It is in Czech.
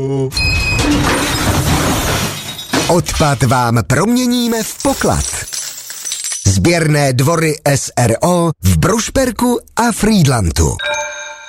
Odpad vám proměníme v poklad. Sběrné dvory SRO v Brušperku a Frýdlantu.